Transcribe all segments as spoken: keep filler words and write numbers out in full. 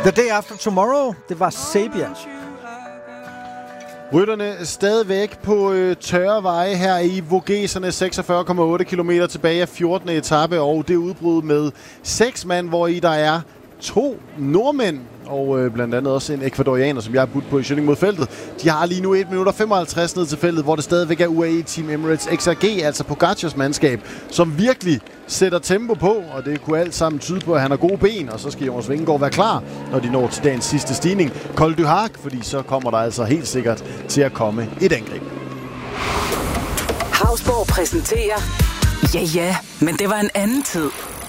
The Day After Tomorrow, det var Sabia. Rytterne stadigvæk på øh, tørre veje her i Vogeserne, seksogfyrre komma otte kilometer tilbage af fjortende etape, og det udbrud med seks mand, hvor i der er to nordmænd, og øh, blandt andet også en ekvadorianer, som jeg har budt på i Schilling mod feltet. De har lige nu et minut og femoghalvtreds ned til feltet, hvor det stadigvæk er U A E Team Emirates X R G, altså Pogacars mandskab, som virkelig sætter tempo på, og det kunne alt sammen tyde på, at han har gode ben, og så skal Jonas Vingegaard være klar, når de når til dagens sidste stigning. Col du Hac, fordi så kommer der altså helt sikkert til at komme et angreb. Hausborg præsenterer. Ja, ja, men det var en anden tid.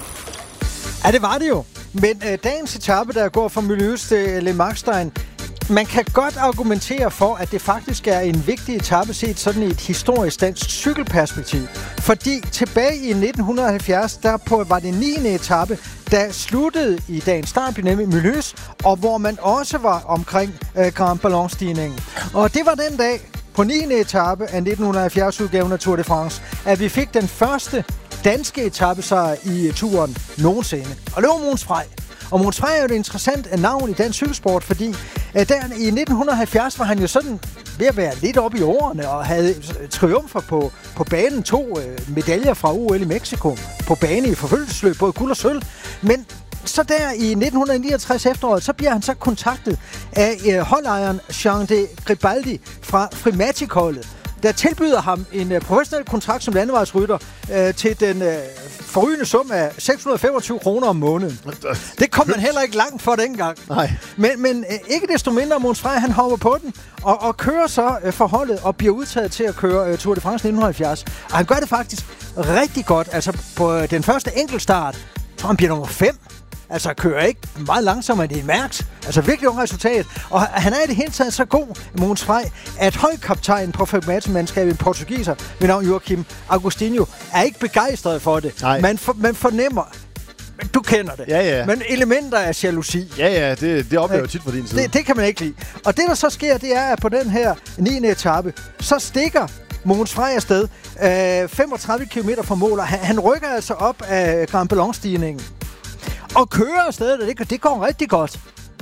Ja, det var det jo. Men øh, dagens etape, der går fra Mulhouse til Le Markstein, man kan godt argumentere for, at det faktisk er en vigtig etape set sådan i et historisk dansk cykelperspektiv. Fordi tilbage i nitten halvfjerds, der på, var det niende etape, der sluttede i dagens start, nemlig Mulhouse, og hvor man også var omkring øh, Grand Ballon-stigningen. Og det var den dag, på niende etape af nitten halvfjerds-udgaven af Tour de France, at vi fik den første danske etapesejr i turen nogensinde. Og det var Mogens Frey. Og Mogens Frey er jo et interessant navn i dansk cykelsport, fordi øh, der i nitten halvfjerds var han jo sådan ved at være lidt oppe i årene og havde triumfer på, på banen. To øh, medaljer fra O L i Mexico på bane i forfølgelsesløb, både guld og sølv. Men så der i nitten niogtres efteråret, så bliver han så kontaktet af øh, holdejeren Jean de Gribaldi fra Frimatic-holdet, der tilbyder ham en uh, professionel kontrakt som landevejsrytter uh, til den uh, forrygende sum af seks hundrede og femogtyve kroner om måneden. Det kom man heller ikke langt for dengang. Nej. Men, men uh, ikke desto mindre, Mogens Frey, han hopper på den og, og kører så uh, forholdet og bliver udtaget til at køre uh, Tour de France nitten halvfjerds. Og han gør det faktisk rigtig godt. Altså på uh, den første enkeltstart, tror han bliver nummer fem. Altså kører ikke meget langsommere end en Mærks. Altså virkelig godt resultat. Og han er i det hele taget så god, Mogens Frey, at holdkaptajnen på Frimatic-mandskabet, en portugiser ved navn Joaquim Agostinho, er ikke begejstret for det. Man, for, man fornemmer, du kender det, ja, ja. men elementer af jalousi. Ja, ja, det, det oplever jeg tit for din side. Det, det kan man ikke lide. Og det, der så sker, det er, at på den her niende etape, så stikker Mogens Frey afsted øh, femogtredive kilometer fra mål, og han, han rykker altså op af Grand Ballon-stigningen og kører afsted, og det, det går rigtig godt.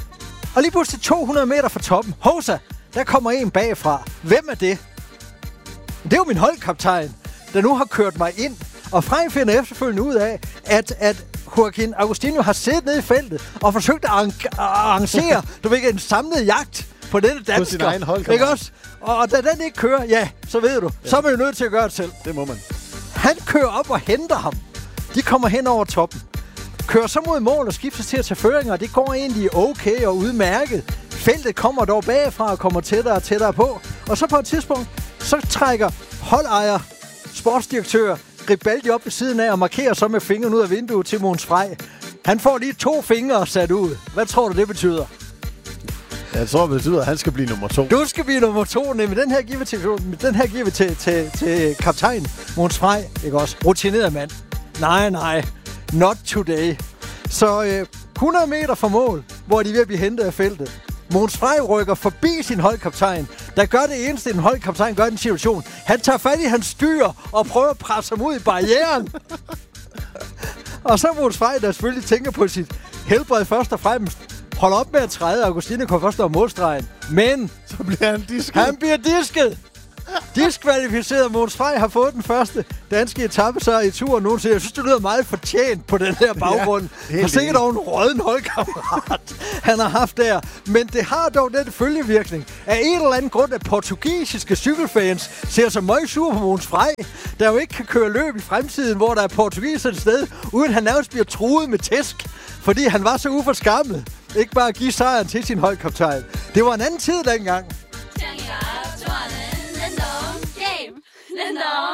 Og lige pludselig to hundrede meter fra toppen, Hosa, der kommer en bagfra. Hvem er det? Det er jo min holdkaptajn, der nu har kørt mig ind. Og Frey finder efterfølgende ud af, at, at Joaquim Agostinho har siddet nede i feltet og forsøgt at arrangere du ved, en samlet jagt på denne dansker. På sin egen holdkammerat. Ikke også? Og, og da den ikke kører, ja, så ved du, ja. Så er man jo nødt til at gøre det selv. Det må man. Han kører op og henter ham. De kommer hen over toppen. Kører så mod mål og skifter til at tage føringer, og det går egentlig okay og udmærket. Feltet kommer dog bagfra og kommer tættere og tættere på. Og så på et tidspunkt, så trækker holdejer, sportsdirektør Gribaldi op ved siden af og markerer så med fingeren ud af vinduet til Mogens Frey. Han får lige to fingre sat ud. Hvad tror du, det betyder? Jeg tror, det betyder, at han skal blive nummer to. Du skal blive nummer to, nemlig den her giver vi til, den her giver vi til, til, til kaptajn Mogens Frey, ikke også? Rutineret mand. Nej, nej. Not today. Så øh, hundrede meter fra mål, hvor de er ved at blive hentet af feltet. Mogens Frey rykker forbi sin holdkaptajn, der gør det eneste, en holdkaptajn gør i den situation. Han tager fat i hans styr og prøver at presse ham ud i barrieren. Og så Mogens Frey, der selvfølgelig tænker på sit helbred først og fremmest. Hold op med at træde, Agostinho kommer først over målstregen. Men så bliver han disket. Han bliver disket. Diskvalificeret. Mogens Frey har fået den første danske etape så i turen nu, så jeg synes, det lyder meget fortjent på den her baggrund. Ja, og sikkert over en røden holdkammerat, han har haft der. Men det har dog den følgevirkning. Af en eller anden grund, at portugisiske cykelfans ser så meget sur på Mogens Frey, der jo ikke kan køre løb i fremtiden, hvor der er portugiser et sted, uden han nærmest bliver truet med tæsk, fordi han var så uforskammet. Ikke bare at give sejren til sin holdkaptajn. Det var en anden tid dengang.